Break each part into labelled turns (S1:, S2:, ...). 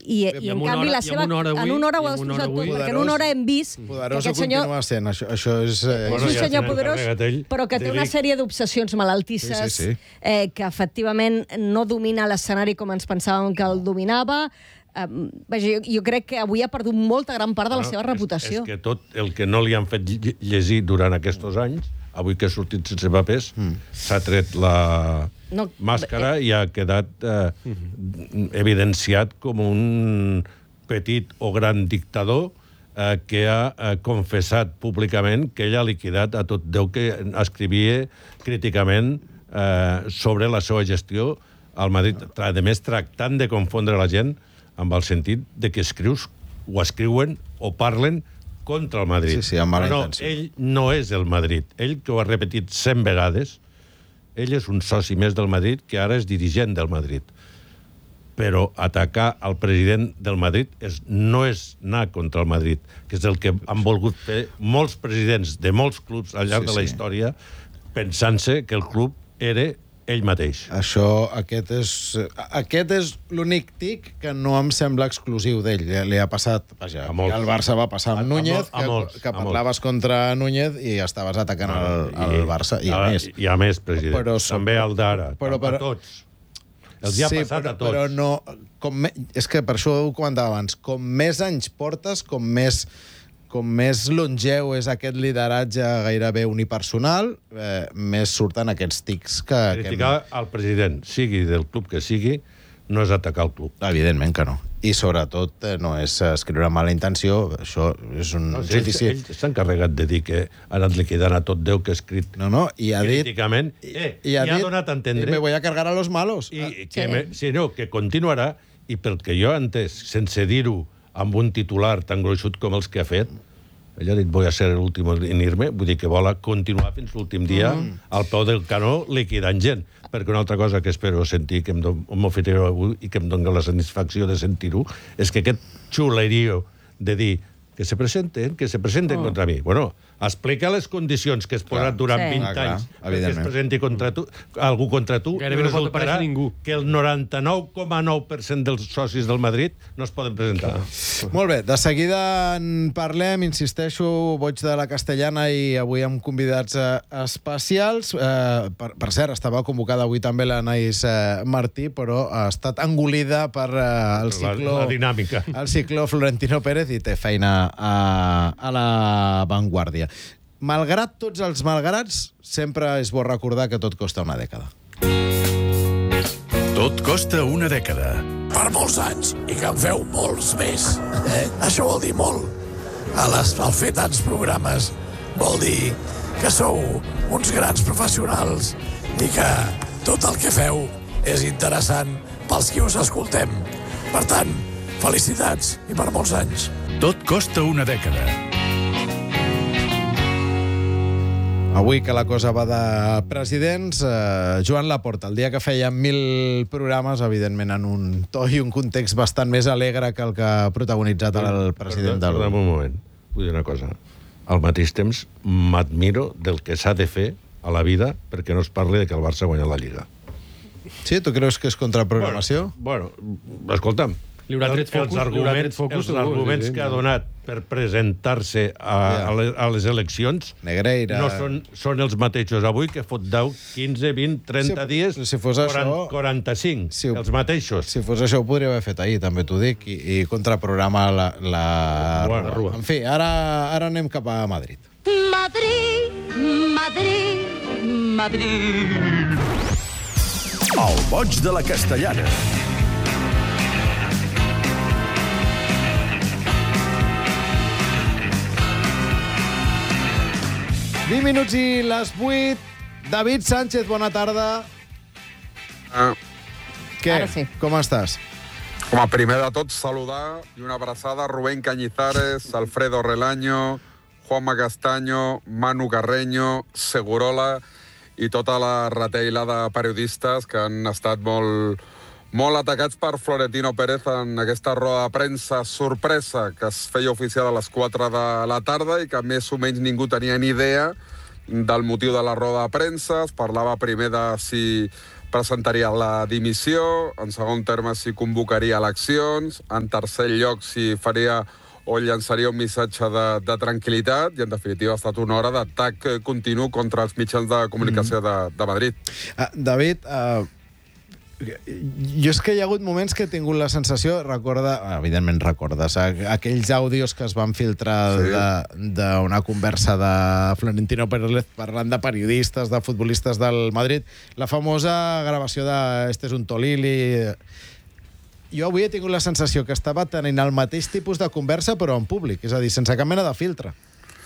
S1: I en canvi la seva... En una hora ho has posat tu, perquè en una hora hem vist que aquest senyor...
S2: Continua sent, això és...
S1: És un senyor poderós, però que té una sèrie d'obsessions malaltisses, que efectivament no domina l'escenari com ens pensàvem que el dominava. Jo crec que avui ha perdut molta gran part de la seva reputació.
S3: És que tot el que no li han fet llegir durant aquests anys, avui que ha sortit sense papers, s'ha tret la màscara i ha quedat evidenciat com un petit o gran dictador que ha confessat públicament que ell ha liquidat a tot Déu que escrivia críticament sobre la seva gestió al Madrid. A més, tractant de confondre la gent amb el sentit de que escriuen o parlen contra el Madrid.
S2: Sí, amb mala intenció.
S3: Ell no és el Madrid. Ell, que ho ha repetit 100 vegades, ell és un soci més del Madrid que ara és dirigent del Madrid. Però atacar al president del Madrid no és anar contra el Madrid, que és el que han volgut fer molts presidents de molts clubs al llarg de la història, pensant-se que el club era ell mateix.
S2: Aquest és l'únic tic que no em sembla exclusiu d'ell. Li ha passat... Vaja, al Barça va passar amb Núñez, que parlaves contra Núñez i estaves atacant el Barça.
S3: I a més, president. També al d'ara. A tots. Els hi ha passat a tots.
S2: Però no... És que per això ho comentava abans. Com més anys portes, com més longeu és aquest lideratge gairebé unipersonal, més surten aquests tics que...
S3: Criticar el president, sigui del club que sigui, no és atacar el club.
S2: Evidentment que no. I sobretot no és escriure amb mala intenció, això és un judici...
S3: Ell s'ha encarregat de dir que ha anat liquidant a tot Déu que ha escrit críticament i ha donat a entendre...
S2: Me voy a cargar a los malos.
S3: Que continuarà, i pel que jo he entès, sense dir-ho amb un titular tan gruixut com els que ha fet, ell ha dit voy a ser el último en irme, vull dir que vol continuar fins l'últim dia al peu del canó liquidant gent. Perquè una altra cosa que espero sentir, que m'oferiré avui i que em doni la satisfacció de sentir-ho, és que aquest xulerío de dir que se presenten contra mi. Bueno, explica les condicions que has posat durant 20 anys perquè es presenti algú contra tu, resultarà que el 99,9% dels socis del Madrid no es poden presentar.
S2: Molt bé, de seguida en parlem, insisteixo, boig de la Castellana i avui amb convidats especials. Per cert, estava convocada avui també l'Anaïs Martí, però ha estat engolida per el cicló...
S3: La dinàmica.
S2: El cicló Florentino Pérez i té feina a la Vanguardia. Malgrat tots els malgrats, sempre és bo recordar que tot costa una dècada.
S4: Tot costa una dècada.
S5: Per molts anys, i que en feu molts més. Això vol dir molt. Al fer tants programes vol dir que sou uns grans professionals i que tot el que feu és interessant pels qui us escoltem. Per tant, felicitats i per molts anys.
S4: Tot costa una dècada.
S2: Avui que la cosa va de presidents, Joan Laporta, el dia que feia 1.000 programes, evidentment en un to i un context bastant més alegre que el que ha protagonitzat el president del...
S3: Perdó, un moment. Vull dir una cosa. Al mateix temps, m'admiro del que s'ha de fer a la vida perquè no es parli de que el Barça guanya la Lliga.
S2: Sí? Tu creus que és contraprogramació?
S3: Bueno, escolta'm, els arguments que ha donat per presentar-se a les eleccions
S2: Negreira...
S3: no són els mateixos avui que fot 10, 15, 20, 30 dies,
S2: si fos
S3: 45, els mateixos.
S2: Si fos això ho podria haver fet ahir, també t'ho dic, i contraprograma la Rua. En fi, ara anem cap a Madrid.
S6: Madrid, Madrid, Madrid.
S4: El boig de la Castellana.
S2: 20 minuts i les 8. David Sánchez, bona tarda. Què?
S1: Ara sí.
S2: Com estàs?
S7: Home, primer de tot, saludar i una abraçada a Rubén Cañizares, Alfredo Relaño, Juanma Castaño, Manu Carreño, Segurola i tota la retaila de periodistes que han estat molt atacats per Florentino Pérez en aquesta roda de premsa sorpresa que es feia oficial a les 4 de la tarda i que més o menys ningú tenia ni idea del motiu de la roda de premsa. Es parlava primer de si presentaria la dimissió, en segon terme si convocaria eleccions, en tercer lloc si faria o llançaria un missatge de tranquil·litat i, en definitiva, ha estat una hora d'atac continu contra els mitjans de comunicació de Madrid.
S2: David, jo és que hi ha hagut moments que he tingut la sensació, evidentment recordes, aquells àudios que es van filtrar d'una conversa de Florentino Pérez parlant de periodistes, de futbolistes del Madrid, la famosa gravació de "Este és un Tolili". Jo avui he tingut la sensació que estava tenint el mateix tipus de conversa però en públic, és a dir, sense cap mena de filtre.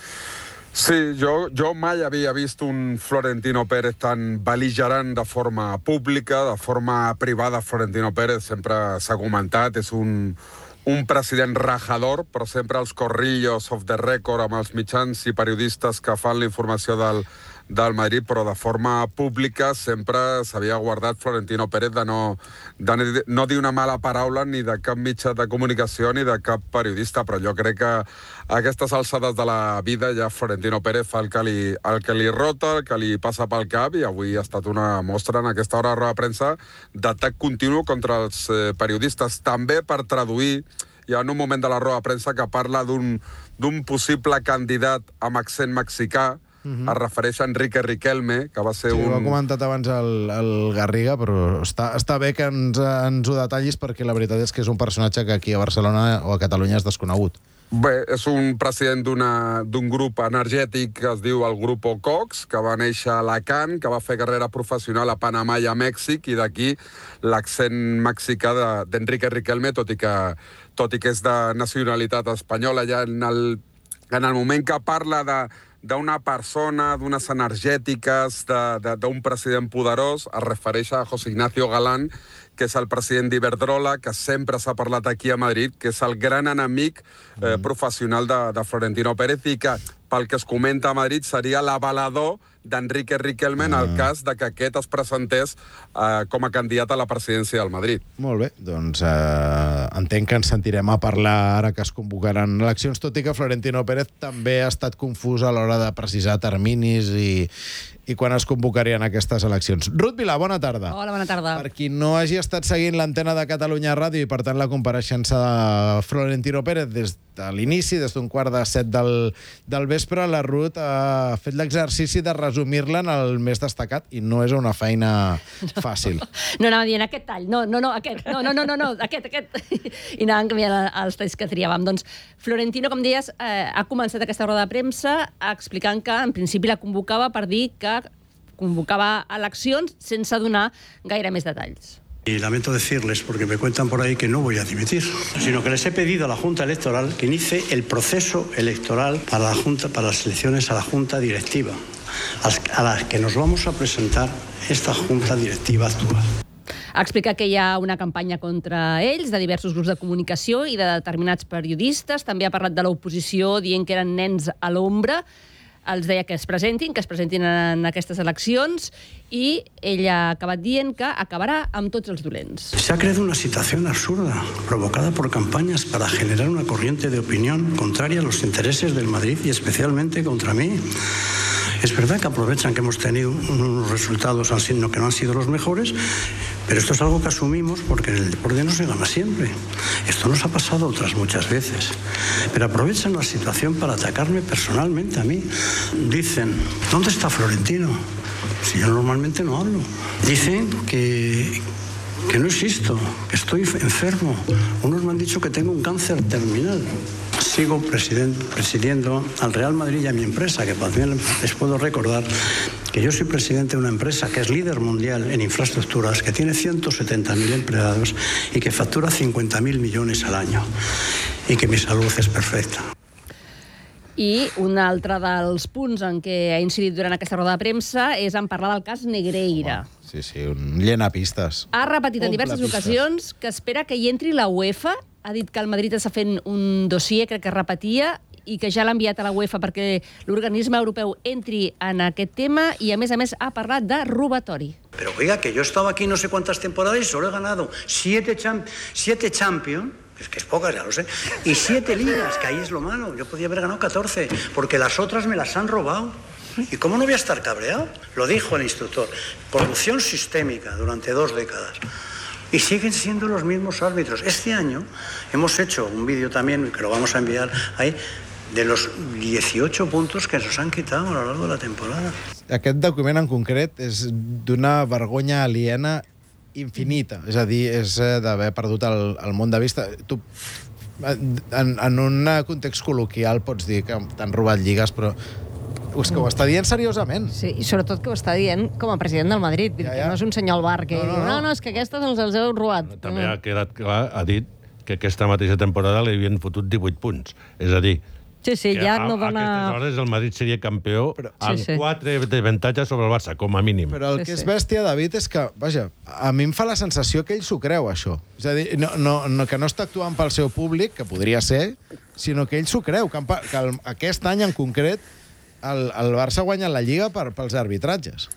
S7: Sí, jo mai havia vist un Florentino Pérez tan bel·ligerant de forma pública, de forma privada. Florentino Pérez sempre s'ha comentat, és un president rajador, però sempre els corrillos off the record amb els mitjans i periodistes que fan la informació del Madrid, però de forma pública sempre s'havia guardat Florentino Pérez de no dir una mala paraula ni de cap mitjà de comunicació ni de cap periodista, però jo crec que a aquestes alçades de la vida ja Florentino Pérez fa el que li rota, el que li passa pel cap, i avui ha estat una mostra en aquesta hora de roda de premsa d'atac continu contra els periodistes, també per traduir. Hi ha un moment de la roda de premsa que parla d'un possible candidat amb accent mexicà. Es refereix a Enrique Riquelme, que va ser
S2: ho ha comentat abans el Garriga, però està bé que ens ho detallis, perquè la veritat és que és un personatge que aquí a Barcelona o a Catalunya és desconegut.
S7: Bé, és un president d'un grup energètic que es diu el Grupo Cox, que va néixer a Alacant, que va fer carrera professional a Panamà i a Mèxic, i d'aquí l'accent mexicà d'Enrique Riquelme, tot i que és de nacionalitat espanyola. Ja en el moment que parla d'una persona, d'unes energètiques, d'un president poderós, es refereix a José Ignacio Galán, que és el president d'Iberdrola, que sempre s'ha parlat aquí a Madrid, que és el gran enemic professional de Florentino Pérez, i que, pel que es comenta a Madrid, seria l'avalador d'Enrique Riquelme en el cas de que aquest es presentés com a candidat a la presidència del Madrid.
S2: Molt bé, doncs entenc que ens sentirem a parlar ara que es convocaran eleccions, tot i que Florentino Pérez també ha estat confús a l'hora de precisar terminis i quan es convocarien aquestes eleccions. Ruth Vilà, bona tarda.
S8: Hola, bona tarda.
S2: Per qui no hagi estat seguint l'antena de Catalunya Ràdio i, per tant, la compareixença de Florentino Pérez des de l'inici, des d'un 6:15 del vespre, la Ruth ha fet l'exercici de resumir-la en el més destacat, i no és una feina fàcil.
S8: No anava dient aquest tall, no, aquest, no, aquest. I anàvem canviant els talls que triàvem. Doncs Florentino, com deies, ha començat aquesta roda de premsa explicant que, en principi, la convocava per dir que convocava eleccions sense donar gaire més detalls.
S9: Y lamento decirles, porque me cuentan por ahí, que no voy a dimitir, sino que les he pedido a la Junta Electoral que inicie el proceso electoral para las elecciones a la Junta Directiva, a las que nos vamos a presentar esta Junta Directiva actual.
S8: Ha explicat que hi ha una campanya contra ells, de diversos grups de comunicació i de determinats periodistes. També ha parlat de l'oposició, dient que eren nens a l'ombra. Els deia que es presentin en aquestes eleccions, i ella ha acabat dient que acabarà amb tots els dolents.
S9: Se ha creado una situación absurda, provocada por campañas para generar una corriente de opinión contraria a los intereses del Madrid y especialmente contra mí. Es verdad que aprovechan que hemos tenido unos resultados que no han sido los mejores, pero esto es algo que asumimos porque en el deporte no se gana siempre. Esto nos ha pasado otras muchas veces. Pero aprovechan la situación para atacarme personalmente a mí. Dicen, ¿dónde está Florentino? Si yo normalmente no hablo. Dicen que no existo, que estoy enfermo. Unos me han dicho que tengo un cáncer terminal. Sigo presidiendo al Real Madrid y a mi empresa, que también les puedo recordar que yo soy presidente de una empresa que es líder mundial en infraestructuras, que tiene 170.000 empleados y que factura 50.000 millones al año, y que mi salud es perfecta.
S8: I un altre dels punts en què ha incidit durant aquesta roda de premsa és en parlar del cas Negreira.
S2: Sí, un llenapistes.
S8: Ha repetit en diverses ocasions que espera que hi entri la UEFA. Ha dit que el Madrid està fent un dossier, crec que repetia, i que ja l'ha enviat a la UEFA perquè l'organisme europeu entri en aquest tema, i a més ha parlat de robatori.
S9: Pero oiga, que yo he estado aquí no sé cuántas temporadas y solo he ganado 7 Champions, es que es pocas, ya lo sé, y 7 ligas, que ahí es lo malo. Yo podía haber ganado 14, porque las otras me las han robado. ¿Y cómo no voy a estar cabreado? Lo dijo el instructor. Corrupción sistémica durante 2 décadas. Y siguen siendo los mismos árbitros. Este año hemos hecho un vídeo también, que lo vamos a enviar ahí, de los 18 puntos que nos han quitado a lo largo de la temporada. Aquest document en concret és d'una vergonya aliena infinita. És a dir, és d'haver perdut el món de vista. Tu, en un context col·loquial, pots dir que t'han robat lligues, però és que ho està dient seriosament.
S1: Sí, i sobretot que ho està dient com a president del Madrid. Que no és un senyor al bar que diu, no, és que aquestes els heu robat.
S3: També ha quedat clar, ha dit que aquesta mateixa temporada li havien fotut 18 punts. És a dir,
S1: sí, ja no dona...
S3: A aquestes hores el Madrid seria campió amb 4 d'avantatge sobre el Barça, com a mínim.
S2: Però el que és bèstia, David, és que, vaja, a mi em fa la sensació que ell s'ho creu, això. És a dir, que no està actuant pel seu públic, que podria ser, sinó que ell s'ho creu, que aquest any en concret el Barça ha guanyat la Lliga pels arbitratges.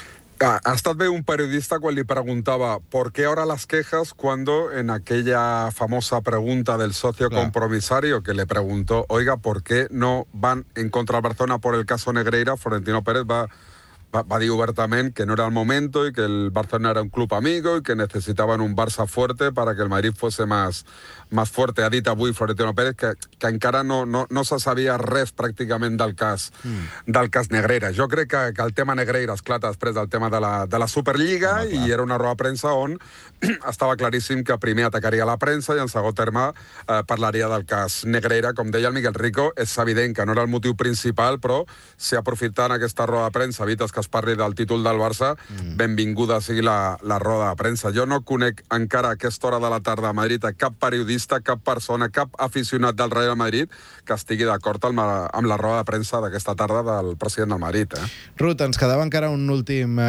S7: Ha estat bé un periodista quan li preguntava ¿por qué ahora las quejas cuando en aquella famosa pregunta del socio compromisario que le preguntó, oiga, ¿por qué no van en contra del Barcelona por el caso Negreira? Florentino Pérez va dir obertament que no era el momento y que el Barcelona era un club amigo y que necesitaban un Barça fuerte para que el Madrid fuese más fuerte. Ha dit avui Florentino Pérez que encara no se sabia res pràcticament del cas Negreira. Jo crec que el tema Negreira esclata després del tema de la Superliga i era una roda de premsa on estava claríssim que primer atacaria la premsa i en segon terme parlaria del cas Negreira. Com deia el Miguel Rico, és evident que no era el motiu principal, però si aprofitant aquesta roda de premsa evites que es parli del títol del Barça, benvinguda sigui la roda de premsa. Jo no conec encara a aquesta hora de la tarda a Madrid a cap periodista, cap persona, cap aficionat del Real Madrid que estigui d'acord amb la roda de premsa d'aquesta tarda del president del Madrid.
S2: Ruth, ens quedava encara un últim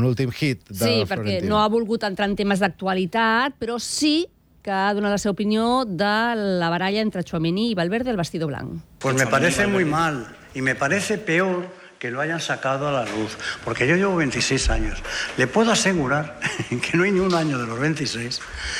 S2: hit de Florentino.
S8: Sí, perquè no ha volgut entrar en temes d'actualitat, però sí que ha donat la seva opinió de la baralla entre Tchouaméni i Valverde al vestidor blanc.
S9: Pues me parece muy mal y me parece peor que lo hayan sacado a la luz, porque yo llevo 26 años. Le puedo asegurar que no hay ni un año de los 26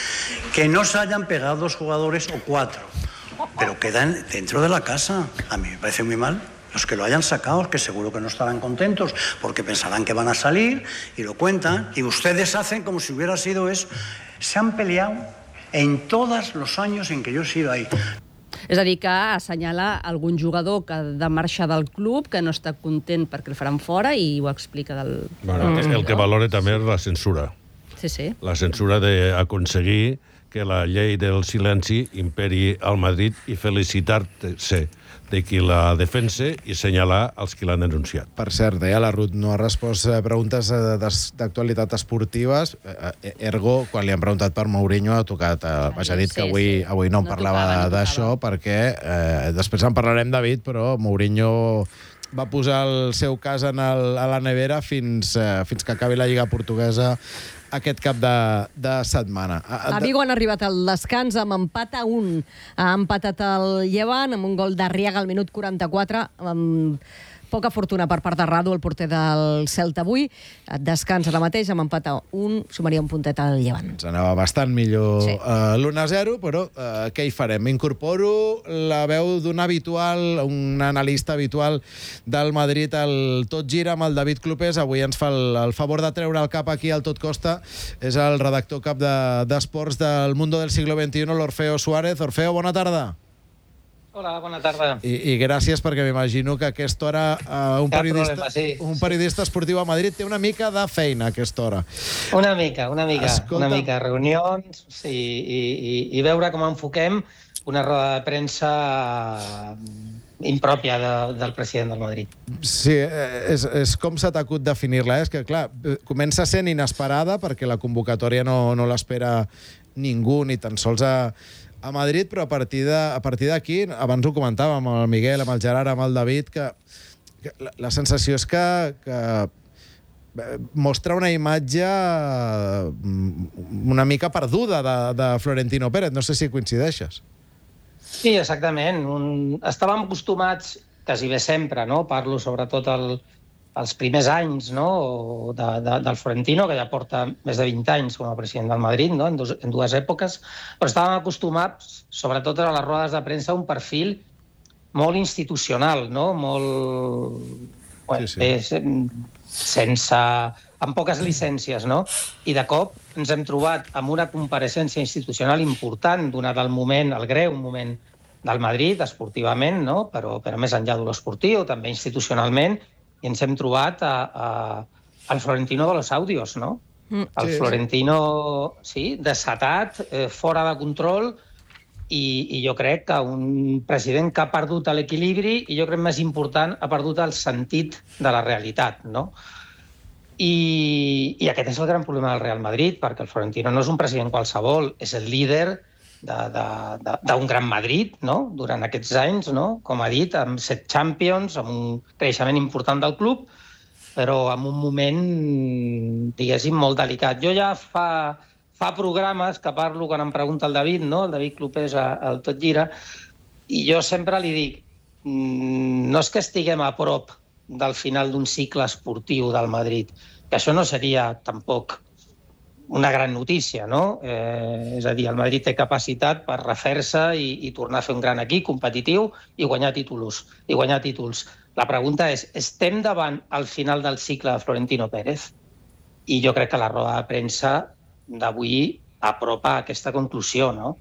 S9: que no se hayan pegado 2 jugadores o 4, pero quedan dentro de la casa. A mí me parece muy mal. Los que lo hayan sacado, que seguro que no estarán contentos, porque pensarán que van a salir y lo cuentan, y ustedes hacen como si hubiera sido eso. Se han peleado en todos los años en que yo he sido ahí.
S8: És a dir, que assenyala algun jugador que ha de marxar del club, que no està content perquè el faran fora, i ho explica del...
S3: Bueno, el que valora també és la censura.
S8: Sí.
S3: La censura d'aconseguir que la llei del silenci imperi al Madrid i felicitar-se de qui la defensa i assenyalar els qui l'han denunciat.
S2: Per cert, deia la Ruth, no ha respost preguntes d'actualitat esportives. Ergo, quan li han preguntat per Mourinho, ha tocat... Vaja, ha dit que avui no en parlava d'això, perquè després en parlarem, David, però Mourinho va posar el seu cas a la nevera fins que acabi la Lliga Portuguesa aquest cap de setmana.
S1: A Vigo han arribat al descans amb empat a 1. Ha empatat el Llevant amb un gol d'Arriaga al minut 44, amb poca fortuna per part de Radu, el porter del Celta avui. Descans ara mateix amb empat a 1, sumaria un puntet al Llevant.
S2: Ens anava bastant millor l'1-0, però què hi farem? Incorporo la veu d'un habitual, un analista habitual del Madrid, el Tot Gira, amb el David Clopés. Avui ens fa el favor de treure el cap aquí al Tot Costa. És el redactor cap d'esports del Mundo del Siglo XXI, l'Orfeo Suárez. Orfeo, bona tarda.
S10: Hola, bona tarda.
S2: I gràcies, perquè m'imagino que a aquesta hora un periodista esportiu a Madrid té una mica de feina a aquesta hora.
S10: Una mica. Una mica reunions i veure com enfoquem una roda de premsa impròpia del president del Madrid.
S2: Sí, és com s'ha t'acut definir-la. És que, clar, comença sent inesperada perquè la convocatòria no l'espera ningú, ni tan sols a Madrid, però a partir d'aquí, abans ho comentàvem amb el Miguel, amb el Gerard, amb el David, que la sensació és que mostra una imatge una mica perduda de Florentino Pérez. No sé si coincideixes.
S10: Sí, exactament. Estàvem acostumats, quasi bé sempre, no? Parlo sobretot els primers anys, no? del Florentino, que ja porta més de 20 anys com a president del Madrid, no? en dues èpoques, però estàvem acostumats, sobretot a les rodes de premsa, a un perfil molt institucional, no? molt amb poques llicències, no? I de cop ens hem trobat amb una compareixença institucional important, donat el moment, el greu moment del Madrid, esportivament, no? Però més enllà de l'esportiu, també institucionalment, i ens hem trobat al Florentino de los audios, no? El Florentino, sí, desatat, fora de control, i jo crec que un president que ha perdut l'equilibri, i jo crec més important, ha perdut el sentit de la realitat, no? I aquest és el gran problema del Real Madrid, perquè el Florentino no és un president qualsevol, és el líder d'un gran Madrid, no? Durant aquests anys, no? Com ha dit, amb 7 Champions, amb un creixement important del club, però en un moment, diguéssim, molt delicat. Jo ja fa programes que parlo quan em pregunta el David, no? El David Clopés al Tot Gira, i jo sempre li dic, no és que estiguem a prop del final d'un cicle esportiu del Madrid, que això no seria tampoc una gran notícia, no? És a dir, el Madrid té capacitat per refer-se i tornar a fer un gran equip competitiu i guanyar títols. La pregunta és, estem davant al final del cicle de Florentino Pérez? I jo crec que la roda de premsa d'avui apropa a aquesta conclusió, no?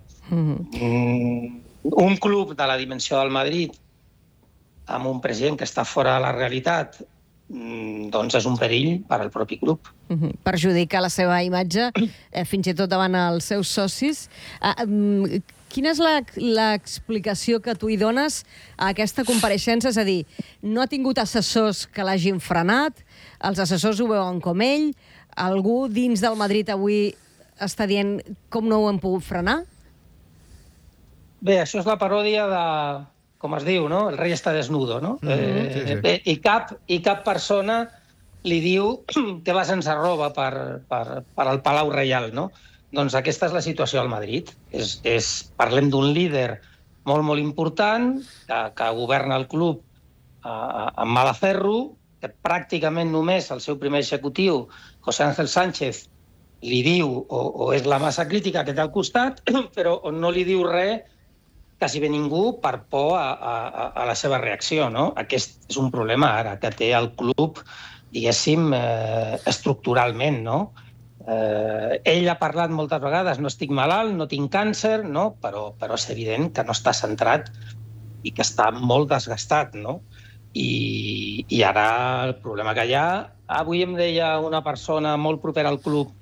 S10: Un club de la dimensió del Madrid amb un president que està fora de la realitat, doncs és un perill per al propi club.
S1: Perjudica la seva imatge, fins i tot davant els seus socis. Quina és l'explicació que tu hi dones a aquesta compareixença? És a dir, no ha tingut assessors que l'hagin frenat, els assessors ho veuen com ell, algú dins del Madrid avui està dient com no ho hem pogut frenar?
S10: Bé, això és la paròdia de, com es diu, no? El rei està desnudo, no? I cap persona li diu que va sense roba per al Palau Reial, no? Doncs aquesta és la situació al Madrid. Parlem d'un líder molt, molt important, que governa el club amb mà de ferro, que pràcticament només el seu primer executiu, José Ángel Sánchez, li diu, o és la massa crítica que té al costat, però no li diu res quasi bé ningú per por a la seva reacció, no? Aquest és un problema ara que té el club, diguéssim, estructuralment, no? Ell ha parlat moltes vegades, no estic malalt, no tinc càncer, no? Però és evident que no està centrat i que està molt desgastat, no? I ara el problema que hi ha... Avui em deia una persona molt propera al club,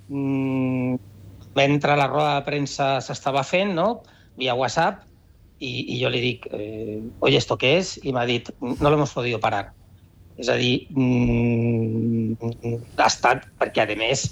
S10: mentre la roda de premsa s'estava fent, no? Via WhatsApp, y yo le dic, oye, ¿esto qué es? Y me ha dit, no lo hemos podido parar. És a dir, ha estat, perquè a més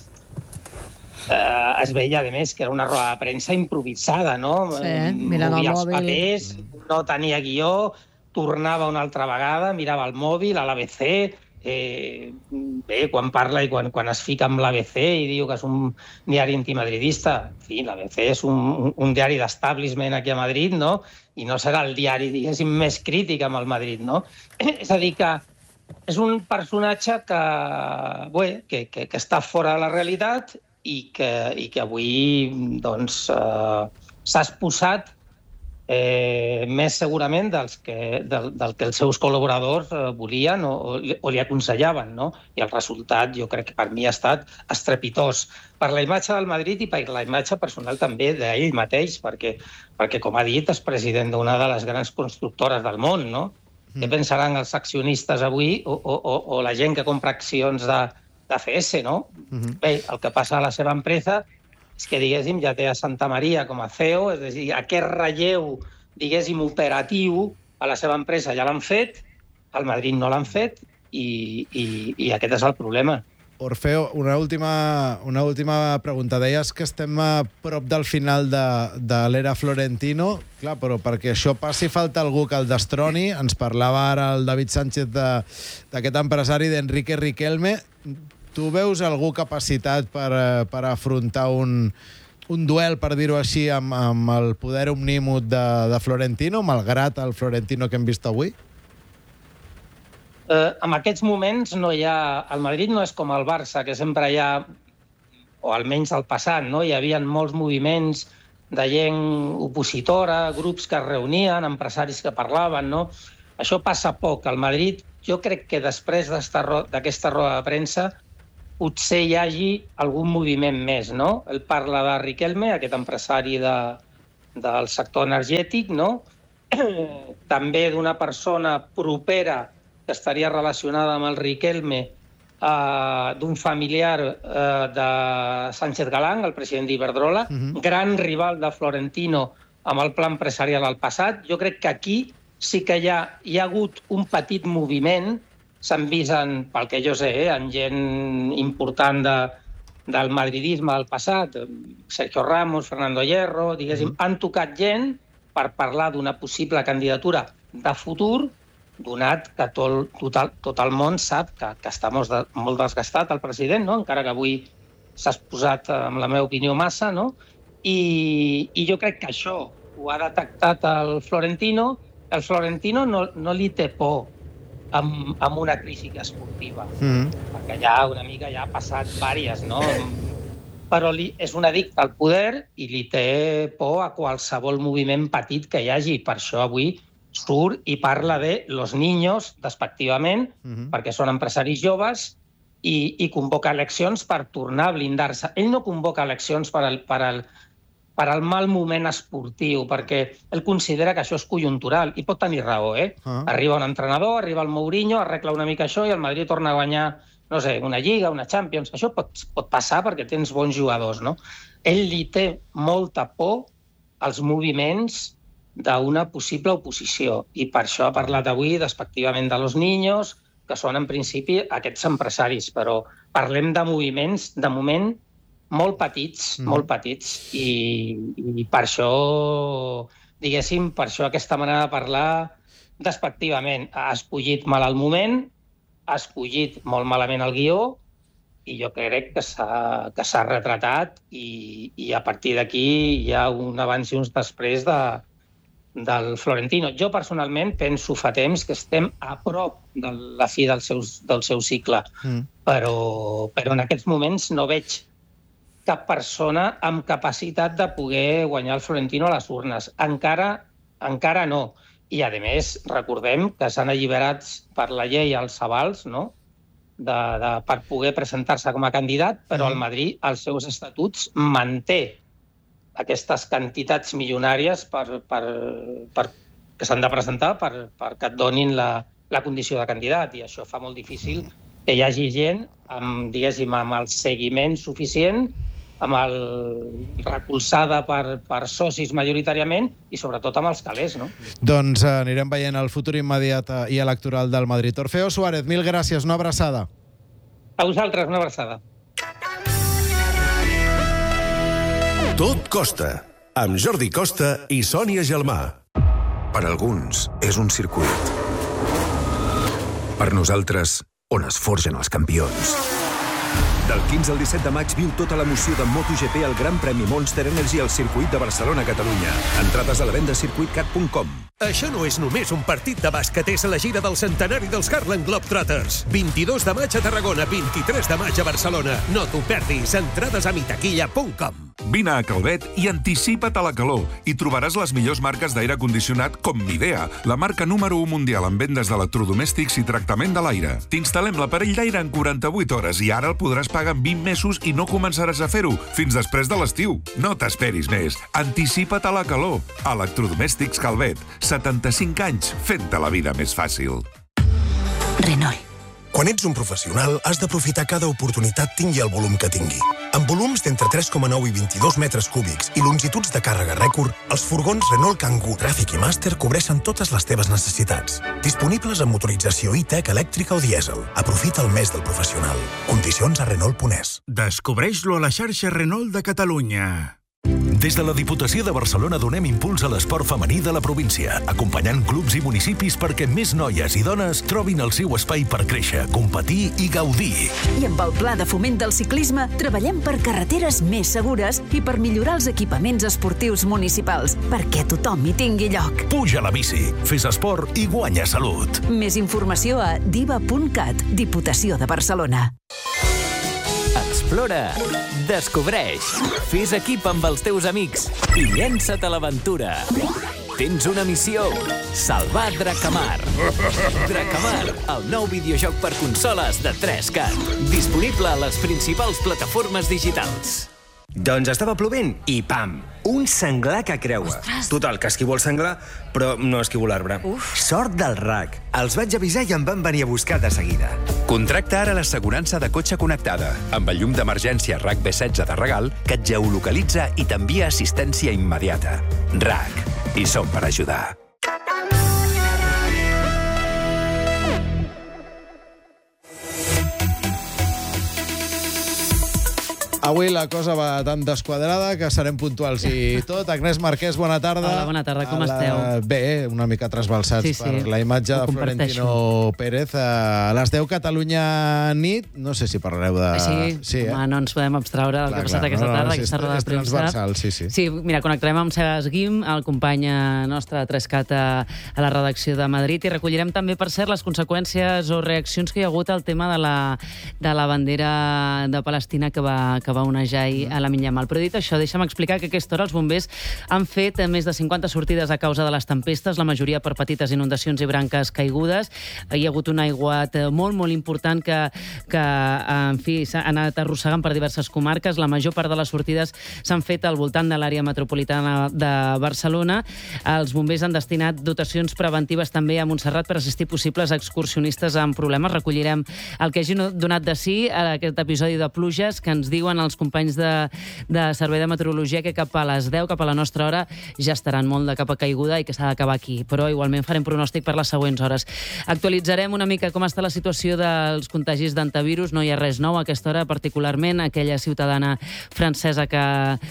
S10: es veia a més que era una roda de premsa improvisada, no?
S1: Sí, mirant el mòbil.
S10: Papers, no tenia guió, tornava una altra vegada, mirava el mòbil, a l'ABC, bé, quan parla i quan es fica amb l'ABC i diu que és un diari antimadridista, en fi, l'ABC és un diari d'establishment aquí a Madrid, no? I no serà el diari, diguéssim, més crític amb el Madrid, no? És a dir, que és un personatge que està fora de la realitat i que avui doncs s'ha exposat més segurament del que els seus col·laboradors volien o li aconsellaven, no? I el resultat, jo crec que per mi ha estat estrepitós per la imatge del Madrid i per la imatge personal també d'ell mateix, perquè com ha dit, és president d'una de les grans constructores del món, no? Què pensaran els accionistes avui o la gent que compra accions d'ACS, no? Bé, el que passa a la seva empresa és que, diguéssim, ja té a Santa Maria com a CEO, és a dir, aquest relleu, diguéssim, operatiu a la seva empresa ja l'han fet, al Madrid no l'han fet, i aquest és el problema.
S2: Orfeo, una última pregunta. Deies que estem a prop del final de l'era Florentino. Clar, però perquè això passi falta algú que el destroni. Ens parlava ara el David Sánchez d'aquest empresari d'Enrique Riquelme. Tu veus algú capacitat per afrontar un duel, per dir-ho així, amb el poder omnímot de Florentino, malgrat el Florentino que hem vist avui?
S10: En aquests moments no hi ha... El Madrid no és com el Barça, que sempre hi ha, o almenys al passat, no? Hi havia molts moviments de gent opositora, grups que es reunien, empresaris que parlaven, no? Això passa poc. El Madrid jo crec que després d'aquesta roda de premsa potser hi hagi algun moviment més, no? Ell parla de Riquelme, aquest empresari del sector energètic, no? També d'una persona propera que estaria relacionada amb el Riquelme, d'un familiar de Sánchez Galán, el president d'Iberdrola, gran rival de Florentino amb el pla empresarial al passat. Jo crec que aquí sí que hi ha hagut un petit moviment. S'han vist, pel que jo sé, en gent important del madridisme del passat, Sergio Ramos, Fernando Hierro, diguéssim, han tocat gent per parlar d'una possible candidatura de futur, donat que tot el món sap que està molt desgastat el president, no? Encara que avui s'ha exposat, amb la meva opinió, massa, no? I jo crec que això ho ha detectat el Florentino. El Florentino no li té por amb una crisi esportiva, perquè ja una mica ja ha passat diverses, no? Però és un addicte al poder i li té por a qualsevol moviment petit que hi hagi. Per això avui surt i parla de los niños, despectivament, perquè són empresaris joves, i convoca eleccions per tornar a blindar-se. Ell no convoca eleccions per al mal moment esportiu, perquè ell considera que això és conjuntural, i pot tenir raó, Arriba un entrenador, arriba el Mourinho, arregla una mica això i el Madrid torna a guanyar, no sé, una Lliga, una Champions. Això pot passar perquè tens bons jugadors, no? Ell li té molta por als moviments d'una possible oposició, i per això ha parlat avui despectivament de los niños, que són en principi aquests empresaris, però parlem de moviments, de moment, molt petits, i per això, diguéssim, per això aquesta manera de parlar despectivament. Ha escollit mal el moment, ha escollit molt malament el guió, i jo crec que s'ha retratat, i a partir d'aquí hi ha un abans i uns després del Florentino. Jo personalment penso fa temps que estem a prop de la fi del seu cicle, però en aquests moments no veig cap persona amb capacitat de poder guanyar el Florentino a les urnes. Encara no. I, a més, recordem que s'han alliberat per la llei els avals, no?, per poder presentar-se com a candidat, però el Madrid, als seus estatuts, manté aquestes quantitats milionàries que s'han de presentar perquè et donin la condició de candidat, i això fa molt difícil que hi hagi gent amb el seguiment suficient, amb el recolzada per socis majoritàriament i sobretot amb els calés, no?
S2: Doncs anirem veient el futur immediat i electoral del Madrid. Orfeo Suárez, mil gràcies, una abraçada.
S10: A vosaltres, una abraçada.
S4: Tot costa, amb Jordi Costa i Sònia Gelmà.
S11: Per alguns és un circuit. Per nosaltres, on es forgen els campions. Del 15 al 17 de maig viu tota l'emoció de MotoGP al Gran Premi Monster Energy al circuit de Barcelona, Catalunya. Entrades a la venda a circuitcat.com.
S12: Això no és només un partit de bàsquet, és la gira del centenari dels Harlem Globetrotters. 22 de maig a Tarragona, 23 de maig a Barcelona. No t'ho perdis, entrades a mitaquilla.com.
S13: Vine a Calvet i anticipa't a la calor i trobaràs les millors marques d'aire condicionat com Midea, la marca número 1 mundial en vendes d'electrodomèstics i tractament de l'aire. T'instal·lem l'aparell d'aire en 48 hores i ara el podràs pagar en 20 mesos i no començaràs a fer-ho fins després de l'estiu. No t'esperis més. Anticipa't a la calor. Electrodomèstics Calvet. 75 anys fent-te la vida més fàcil.
S14: Renault. Quan ets un professional, has d'aprofitar cada oportunitat tingui el volum que tingui. Amb volums d'entre 3,9 i 22 metres cúbics i longituds de càrrega rècord, els furgons Renault Kangoo, Traffic i Master cobreixen totes les teves necessitats. Disponibles amb motorització e-tech elèctrica o dièsel. Aprofita el mes del professional. Condicions a Renault.es.
S15: Descobreix-lo a la xarxa Renault de Catalunya.
S16: Des de la Diputació de Barcelona donem impuls a l'esport femení de la província, acompanyant clubs i municipis perquè més noies i dones trobin el seu espai per créixer, competir i gaudir.
S17: I amb el Pla de Foment del Ciclisme treballem per carreteres més segures i per millorar els equipaments esportius municipals, perquè tothom hi tingui lloc.
S16: Puja a la bici, fes esport i guanya salut.
S17: Més informació a diva.cat, Diputació de Barcelona.
S18: Explora, descobreix, fes equip amb els teus amics i llença't a l'aventura. tens una missió: salvar Drakamar. Drakamar, el nou videojoc per consoles de 3Cat. Disponible a les principals plataformes digitals.
S19: Doncs estava plovent i pam! Un senglar que creua. Total, que esquivo el senglar, però no esquivo l'arbre. Sort del RAC. Els vaig avisar i em van venir a buscar de seguida.
S11: Contracta ara l'assegurança de cotxe connectada, amb el llum d'emergència RAC B16 de regal, que et geolocalitza i t'envia assistència immediata. RAC. I som per ajudar.
S2: Avui la cosa va tan desquadrada que serem puntuals i tot. Agnès Marquès, bona tarda.
S20: Hola, bona tarda, com esteu?
S2: Bé, una mica trasbalsats per la imatge de Florentino Pérez. A les 10, Catalunya nit. No sé si parlareu de...
S20: Sí, home, no ens podem abstraure del que ha passat aquesta tarda, aquesta roda de premsa.
S2: És transversal,
S20: Sí, mira, connectarem amb Sebas Guim, el company nostre de 3Cat a la redacció de Madrid, i recollirem també, per cert, les conseqüències o reaccions que hi ha hagut al tema de la bandera de Palestina que va onejar a la Minyamal. Però dit això, deixa'm explicar que a aquesta hora els bombers han fet més de 50 sortides a causa de les tempestes, la majoria per petites inundacions i branques caigudes. Hi ha hagut un aiguat molt, molt important que en fi, s'ha anat arrossegant per diverses comarques. La major part de les sortides s'han fet al voltant de l'àrea metropolitana de Barcelona. Els bombers han destinat dotacions preventives també a Montserrat per assistir possibles excursionistes amb problemes. Recollirem el que hagi donat de si a aquest episodi de pluges, que ens diuen els companys de Servei de Meteorologia que cap a les 10, cap a la nostra hora, ja estaran molt de capa caiguda i que s'ha d'acabar aquí. Però igualment farem pronòstic per les següents hores. Actualitzarem una mica com està la situació dels contagis d'antivirus. No hi ha res nou a aquesta hora, particularment aquella ciutadana francesa que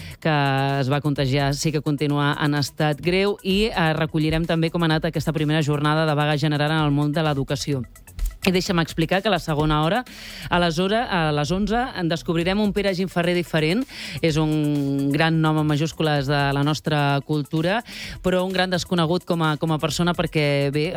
S20: es va contagiar sí que continua en estat greu, i recollirem també com ha anat aquesta primera jornada de vaga general en el món de l'educació. I deixa'm explicar que a la segona hora, a les 11, en descobrirem un Pere Gimferrer diferent. És un gran nom en majúscules de la nostra cultura, però un gran desconegut com a persona, perquè bé,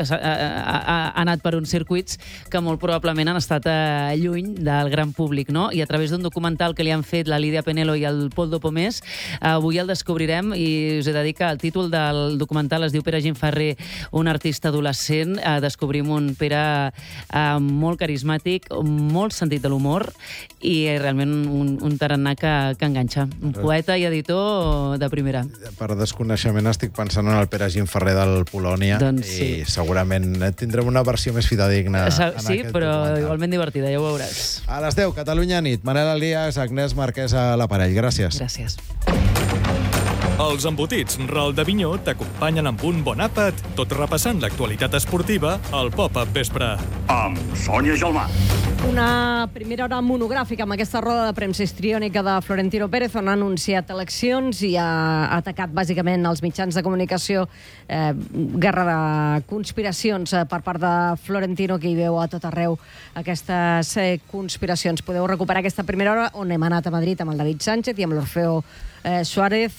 S20: ha anat per uns circuits que molt probablement han estat lluny del gran públic, no? I a través d'un documental que li han fet la Lídia Penelo i el Poldo Pomés, avui el descobrirem, i us he de dir que el títol del documental es diu Pere Gimferrer, un artista adolescent. Descobrim un Pere molt carismàtic, molt sentit de l'humor i realment un tarannà que enganxa. Un poeta i editor de primera.
S2: Per desconeixement estic pensant en el Pere Gimferrer del Polònia, i segurament tindrem una versió més fidedigna en
S20: sí, però documental. Igualment divertida, ja ho veuràs.
S2: A les 10, Catalunya nit. Manel Elias, Agnès Marquès a l'aparell. Gràcies.
S20: Gràcies.
S21: Els embotits Ral d'Avinyó t'acompanyen amb un bon àpat, tot repassant l'actualitat esportiva al Pop-Up Vespre.
S22: Amb Sònia Gelmà.
S1: Una primera hora monogràfica amb aquesta roda de premsa histriònica de Florentino Pérez, on ha anunciat eleccions i ha atacat bàsicament els mitjans de comunicació. Guerra de conspiracions per part de Florentino, que hi veu a tot arreu aquestes conspiracions. Podeu recuperar aquesta primera hora on hem anat a Madrid amb el David Sánchez i amb l'Orfeo Suárez,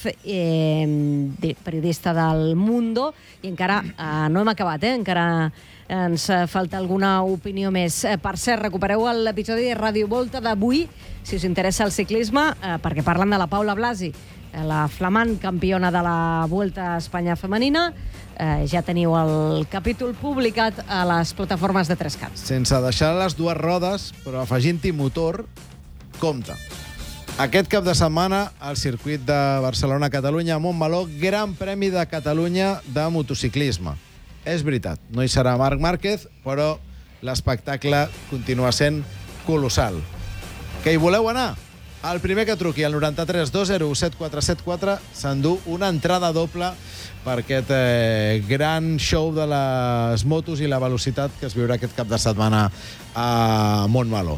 S1: periodista del Mundo, i encara no hem acabat, encara ens falta alguna opinió més. Per cert, recupereu l'episodi de Ràdio Volta d'avui, si us interessa el ciclisme, perquè parlen de la Paula Blasi, la flamant campiona de la Vuelta a Espanya femenina. Ja teniu el capítol publicat a les plataformes de 3Cat.
S2: Sense deixar les dues rodes, però afegint-hi motor, compte. Aquest cap de setmana, al circuit de Barcelona-Catalunya, a Montmeló, Gran Premi de Catalunya de motociclisme. És veritat, no hi serà Marc Márquez, però l'espectacle continua sent colossal. Que hi voleu anar? El primer que truqui al 93 201 7474 s'endú una entrada doble per aquest gran show de les motos i la velocitat que es viurà aquest cap de setmana a Montmeló.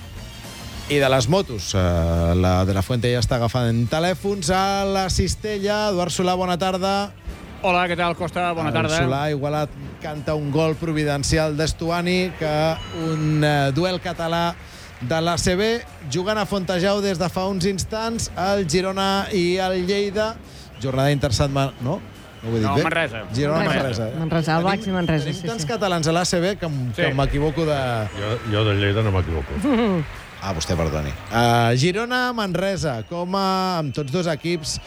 S2: I de les motos, la de la Fuente ja està agafant telèfons. A la Cistella, Eduard Solà, bona tarda.
S23: Hola, què tal, Costa? Bona tarda.
S2: El Solà igualat canta un gol providencial d'Estuani, que un duel català de l'ACB, jugant a Fontejau des de fa uns instants, el Girona i el Lleida. Jornada interessant, no? No ho he dit bé?
S23: Manresa.
S2: Girona-Manresa.
S1: Manresa, el Baix i Manresa.
S2: Tenim tants catalans a l'ACB que m'equivoco de...
S3: Jo de Lleida no m'equivoco.
S2: Vostè perdoni. Girona-Manresa, com amb tots dos equips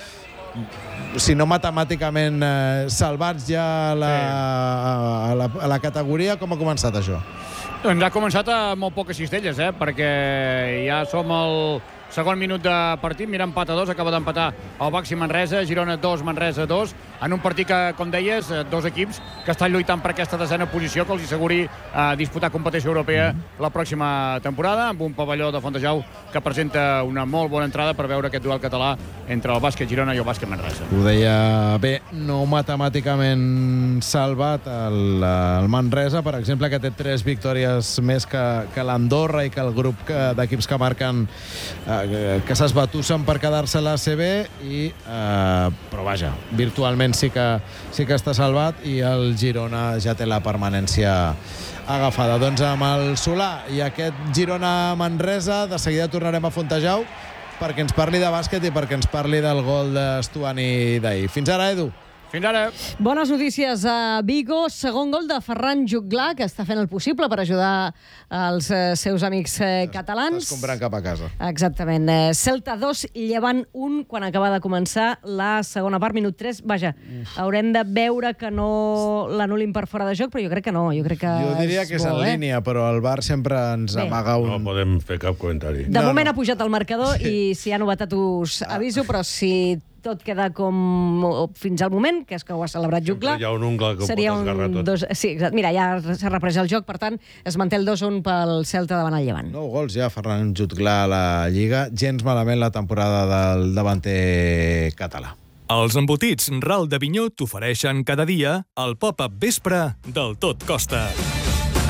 S2: si no matemàticament salvats ja a la categoria. Com ha començat això?
S23: Doncs ha començat amb molt poques cistelles, perquè ja som al segon minut de partit, mira, empat a 2, acaba d'empatar el Baxi Manresa, Girona 2, Manresa 2, en un partit que, com deies, dos equips que estan lluitant per aquesta desena posició que els asseguri disputar competició europea la pròxima temporada, amb un pavelló de Fontejau que presenta una molt bona entrada per veure aquest duel català entre el bàsquet Girona i el bàsquet Manresa.
S2: Ho deia bé, no matemàticament salvat el Manresa, per exemple, que té 3 victòries més que l'Andorra i que el grup d'equips que marquen que s'esbatussen per quedar-se a l'ACB, però vaja, virtualment sí que està salvat i el Girona ja té la permanència agafada. Doncs amb el Solà i aquest Girona-Manresa de seguida tornarem a Fontejau perquè ens parli de bàsquet i perquè ens parli del gol d'Estuani d'ahir. Fins ara, Edu.
S23: Fins ara.
S1: Bones notícies a Vigo. Segon gol de Ferran Juglà, que està fent el possible per ajudar els seus amics catalans.
S2: Estàs comprant cap a casa.
S1: Exactament. Celta 2, Llevant 1, quan acaba de començar la segona part, minut 3. Vaja, haurem de veure que no l'anul·lin per fora de joc, però jo crec que no. Jo
S2: diria que és en línia, però el VAR sempre ens amaga un...
S3: No podem fer cap comentari.
S1: De moment ha pujat el marcador i si hi ha novetat us aviso, però si tot queda com fins al moment, que és que ho ha celebrat Juglà.
S3: Sempre hi ha un ungle que ho pot esgarrar tot.
S1: Sí, exacte. Mira, ja s'ha reprès el joc, per tant, es manté el 2-1 pel Celta davant el Llevant.
S2: 9 gols ja, Ferran Juglà a la Lliga. Gens malament la temporada del davanter català.
S21: Els embotits Ral de Vinyó t'ofereixen cada dia el pop-up vespre del Tot Costa.